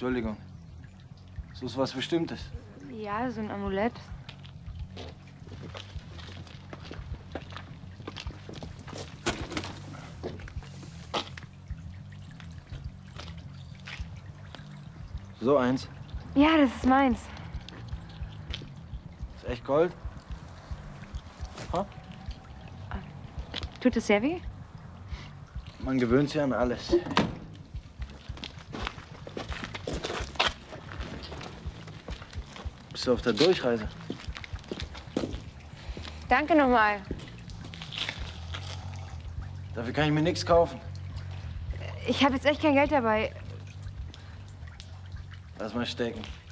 Entschuldigung. So ist was Bestimmtes. Ja, so ein Amulett. So eins. Ja, das ist meins. Ist echt Gold? Ha? Tut es sehr weh? Man gewöhnt sich an alles. Bist du auf der Durchreise? Danke nochmal. Dafür kann ich mir nichts kaufen. Ich habe jetzt echt kein Geld dabei. Lass mal stecken.